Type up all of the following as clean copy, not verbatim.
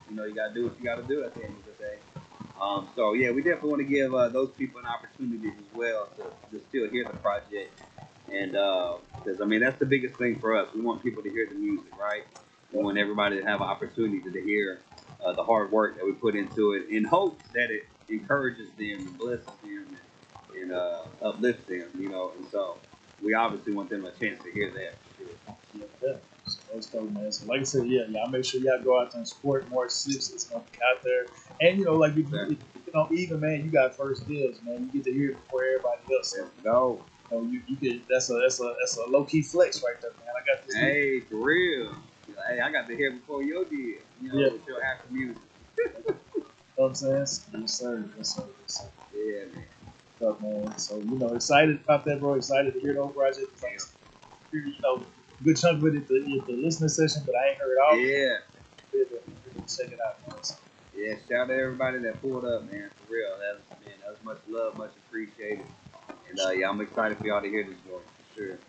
You know, you gotta do what you gotta do at the end of the day. So yeah, we definitely want to give those people an opportunity as well to still hear the project, and because I mean that's the biggest thing for us. We want people to hear the music, right? We want everybody to have an opportunity to hear the hard work that we put into it, in hopes that it encourages them, and blesses them, and uplifts them. You know, and so we obviously want them a chance to hear that for sure. Yeah, yeah. So that's dope, man. So like I said, yeah, y'all make sure y'all go out there and support March 6th. It's gonna be out there, and you know, like Okay. even man, you got first dibs, man. You get to hear it before everybody else. So Let's go. you know, you get that's a low key flex right there, man. I got this. Hey, for real. Hey, I got to hear before you did. You know, Yeah, with your after music. you know what I'm saying? Yes, sir. Yes, sir. Yes, sir. Yeah, man. Stuff, man. So you know, excited about that, bro. Excited to hear the whole project. It's like, you know, good chunk of it at the listening session, but I ain't heard all. Yeah. Check it out, man. So, Yeah, shout out to everybody that pulled up, man. For real. That's much love, much appreciated. And yeah, I'm excited for y'all to hear this joint, for sure.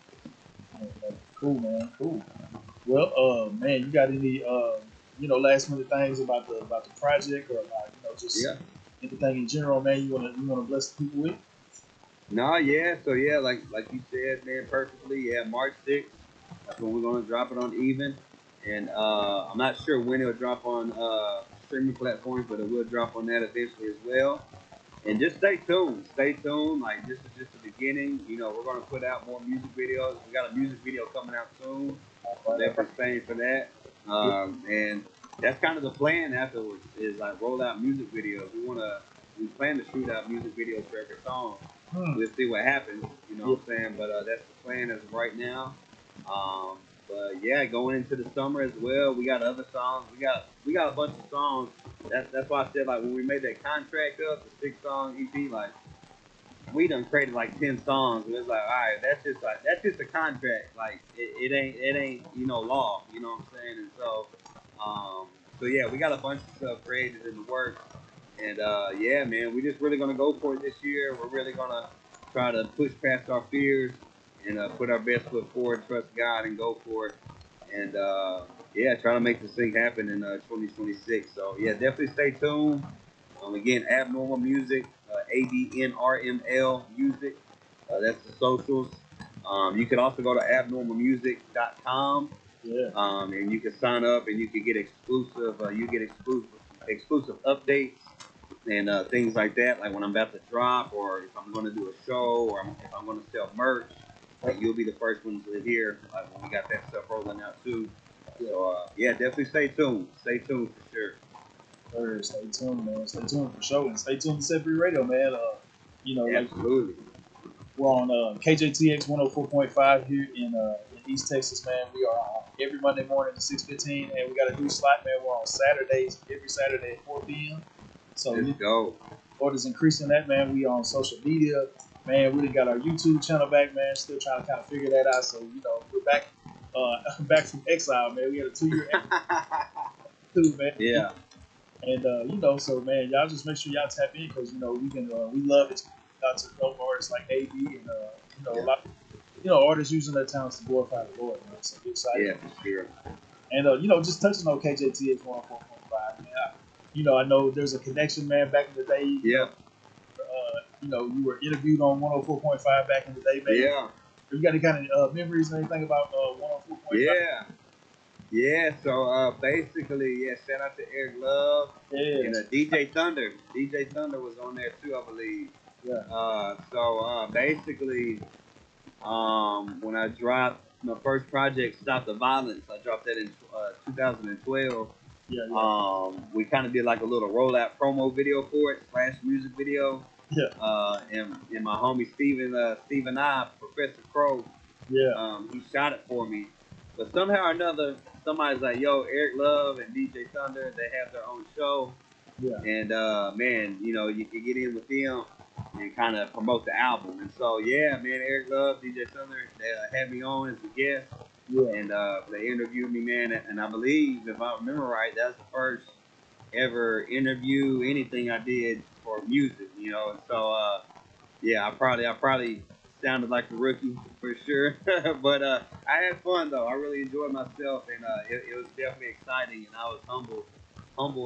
cool, man. Cool. Well, man, you got any you know, last minute things about the project, or about, you know, just Yeah. anything in general, man? You wanna bless the people with? No, yeah. So yeah, like you said, man, perfectly. Yeah, March 6th. That's when we're gonna drop it on Even. And I'm not sure when it'll drop on streaming platforms, but it will drop on that eventually as well. And just stay tuned. Stay tuned. Like this is just the beginning. You know, we're gonna put out more music videos. We got a music video coming out soon. So definitely staying for that. And that's kind of the plan afterwards is like roll out music videos. We plan to shoot out music videos for every song. Hmm. We'll see what happens. You know Yeah. what I'm saying? But that's the plan as of right now. Um, but yeah, going into the summer as well, we got other songs. We got a bunch of songs. That's why I said like when we made that contract up, the 6 song EP, like we done created like 10 songs, and it's like, all right, that's just a contract. Like it ain't law. You know what I'm saying? And um, so yeah, we got a bunch of stuff created in the works, and yeah, man, we just really gonna go for it this year. We're really gonna try to push past our fears and put our best foot forward, trust God, and go for it. And yeah, try to make this thing happen in 2026. So yeah, definitely stay tuned. Again, Abnormal Music, ABNRML Music. That's the socials. You can also go to abnormalmusic.com, Yeah. and you can sign up and you can get exclusive. You get exclusive updates and things like that. Like when I'm about to drop, or if I'm going to do a show, or if I'm going to sell merch, like you'll be the first ones to hear. Like when we got that stuff rolling out too. So yeah, definitely stay tuned. Stay tuned for sure. Stay tuned, man. Stay tuned for sure, and stay tuned to Set Free Radio, man. You know, like Absolutely. we're on KJTX 104.5 here in East Texas, man. We are on every Monday morning at 6:15, and we got a new slot, man. We're on Saturdays, every Saturday at 4 p.m. So Let's go. orders increasing that, man. We on social media, man. We got our YouTube channel back, man. Still trying to kind of figure that out. So you know, we're back, back from exile, man. We had a 2 year exile, man. Yeah. And you know, so man, y'all just make sure y'all tap in, because you know we love it out to dope artists like AB, and you know, a Yeah. lot, artists using their talents to glorify the Lord, man. So be excited. Yeah, for sure. And you know, just touching on KJTX 104.5, man. You know, I know there's a connection, man. Back in the day, Yeah. you know, you were interviewed on 104.5 back in the day, man. Yeah. You got any kind of memories or anything about 104.5? Yeah. Yeah. So basically, yeah, shout out to Eric Love and Yes. DJ Thunder. DJ Thunder was on there too, I believe. Yeah. So basically, when I dropped my first project, Stop the Violence, I dropped that in 2012. Yeah. Yeah. We kind of did like a little rollout promo video for it, slash music video. Yeah. And my homie Steven I, Professor Crow, Yeah. he shot it for me. But somehow or another, somebody's like, yo, Eric Love and DJ Thunder, they have their own show. Yeah. And man, you can get in with them and kind of promote the album. And so, yeah, man, Eric Love, DJ Thunder, they had me on as a guest. Yeah. And they interviewed me, man. And I believe, if I remember right, that's the first ever interview, anything I did for music. And so, yeah, I probably sounded like a rookie for sure. But I had fun though. I really enjoyed myself, and it was definitely exciting, and I was humbled